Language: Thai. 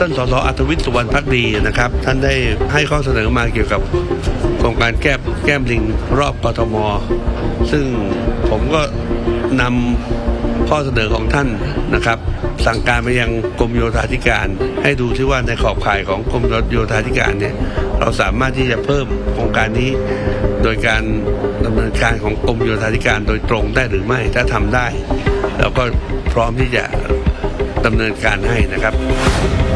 ท่านสสอัธวิทย์สุวรรณภักดีนะครับท่านได้ให้ข้อเสนอมาเกี่ยวกับโครงการแก้มลิงรอบกทมซึ่งผมก็นำข้อเสนอของท่านนะครับสั่งการไปยังกรมโยธาธิการให้ดูที่ว่าในขอบข่ายของกรมโยธาธิการเนี่ยเราสามารถที่จะเพิ่มโครงการนี้โดยการดำเนินการของกรมโยธาธิการโดยตรงได้หรือไม่ถ้าทำได้เราก็พร้อมที่จะดำเนินการให้นะครับ